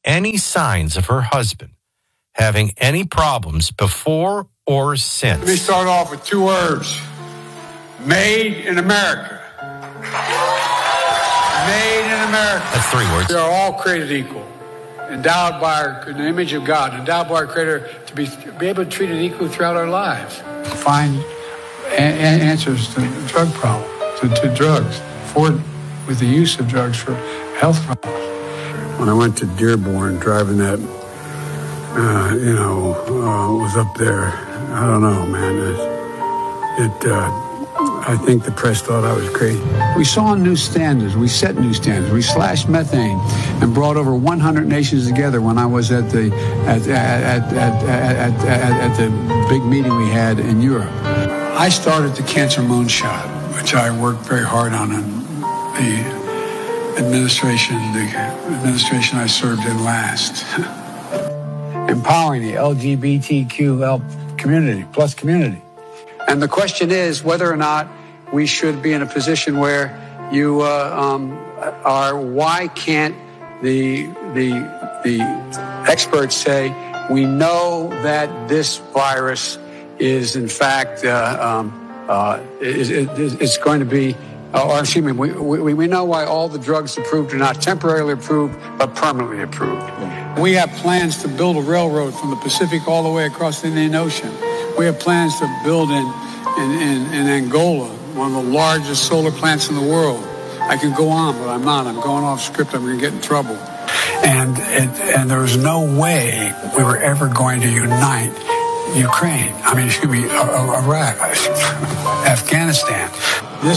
any signs of her husband having any problems before or since. Let me start off with 2 words. Made in America. Made in America. That's 3 words. We are all created equal, endowed by in the image of God, endowed by our Creator to be able to treat it equally throughout our lives. Find answers to the drug problem, to drugs, with the use of drugs for health problems. When I went to Dearborn, driving that, was up there. I don't know, man. I think the press thought I was crazy. We saw new standards. We set new standards. We slashed methane and brought over 100 nations together when I was at the big meeting we had in Europe. I started the Cancer Moonshot, which I worked very hard on in the administration I served in last. Empowering the LGBTQ community. And the question is whether or not we should be in a position where you why can't the experts say we know that this virus is in fact it's going to be, we know why all the drugs approved are not temporarily approved but permanently approved. We have plans to build a railroad from the Pacific all the way across the Indian Ocean. We have plans to build in Angola one of the largest solar plants in the world. I can go on, but I'm not. I'm going off script. I'm going to get in trouble. And there was no way we were ever going to unite Ukraine. Iraq, Afghanistan. The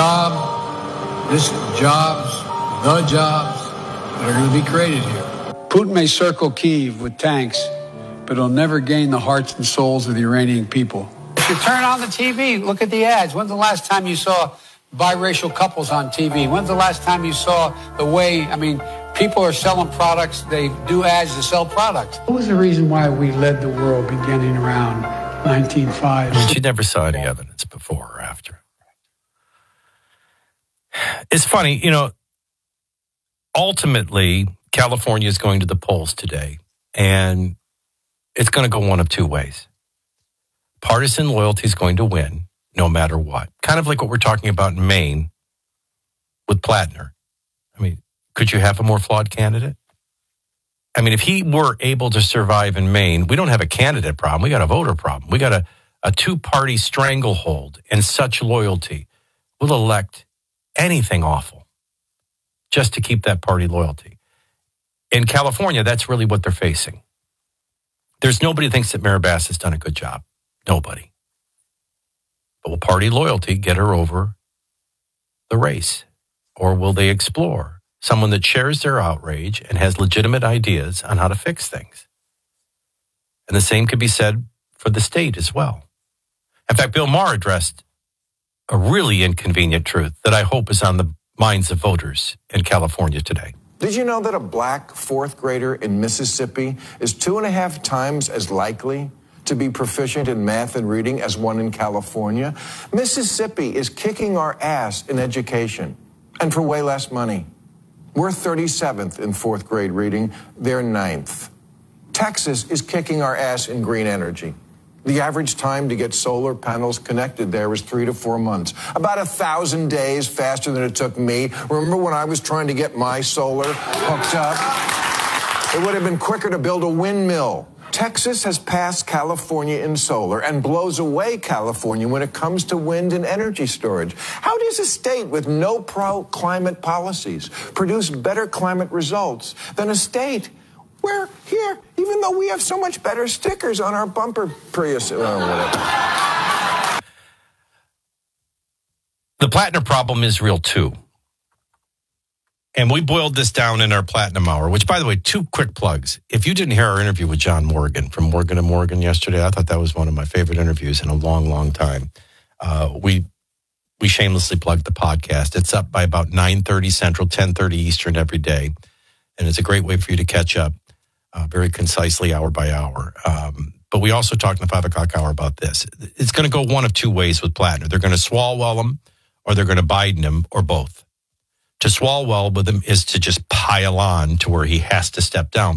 jobs that are going to be created here. Putin may circle Kyiv with tanks, but he'll never gain the hearts and souls of the Iranian people. If you turn on the TV, look at the ads. When's the last time you saw biracial couples on TV? When's the last time you saw the way, people are selling products, they do ads to sell products. What was the reason why we led the world beginning around 1905? She never saw any evidence before or after. It's funny, ultimately, California is going to the polls today, and it's going to go one of 2 ways. Partisan loyalty is going to win no matter what. Kind of like what we're talking about in Maine with Plattner. Could you have a more flawed candidate? If he were able to survive in Maine, we don't have a candidate problem. We got a voter problem. We got a 2-party stranglehold and such loyalty. We'll elect anything awful just to keep that party loyalty. In California, that's really what they're facing. There's nobody who thinks that Mayor Bass has done a good job. Nobody. But will party loyalty get her over the race? Or will they explore someone that shares their outrage and has legitimate ideas on how to fix things? And the same could be said for the state as well. In fact, Bill Maher addressed a really inconvenient truth that I hope is on the minds of voters in California today. Did you know that a black 4th grader in Mississippi is 2.5 times as likely to be proficient in math and reading as one in California? Mississippi is kicking our ass in education, and for way less money. We're 37th in 4th grade reading. They're 9th. Texas is kicking our ass in green energy. The average time to get solar panels connected there is 3 to 4 months. About 1,000 days faster than it took me. Remember when I was trying to get my solar hooked up? It would have been quicker to build a windmill. Texas has passed California in solar and blows away California when it comes to wind and energy storage. How does a state with no pro-climate policies produce better climate results than a state where here, even though we have so much better stickers on our bumper Prius or whatever? The Platinum problem is real too. And we boiled this down in our Platinum Hour, which, by the way, 2 quick plugs. If you didn't hear our interview with John Morgan from Morgan & Morgan yesterday, I thought that was one of my favorite interviews in a long, long time. We shamelessly plugged the podcast. It's up by about 9:30 Central, 10:30 Eastern every day. And it's a great way for you to catch up very concisely hour by hour. But we also talked in the 5 o'clock hour about this. It's going to go one of 2 ways with Plattner. They're going to Swalwell him or they're going to Biden him or both. To Swalwell with him is to just pile on to where he has to step down.